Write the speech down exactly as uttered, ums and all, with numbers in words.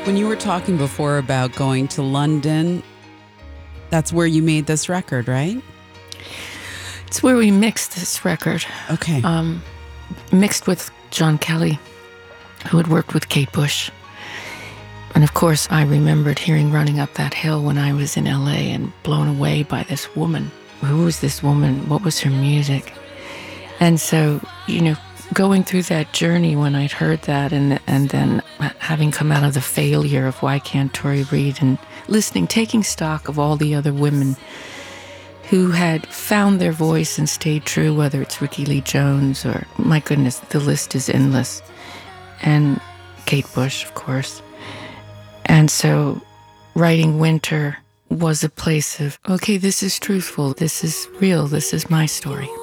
When you were talking before about going to London, that's where you made this record, right? It's where we mixed this record. Okay. Um, mixed with John Kelly, who had worked with Kate Bush. And of course, I remembered hearing Running Up That Hill when I was in L A and blown away by this woman. Who was this woman? What was her music? And so, you know, going through that journey when I'd heard that and and then having come out of the failure of Why Can't Tori Read and listening, taking stock of all the other women who had found their voice and stayed true, whether it's Rickie Lee Jones or, my goodness, the list is endless. And Kate Bush, of course. And so writing Winter was a place of, okay, this is truthful, this is real, this is my story.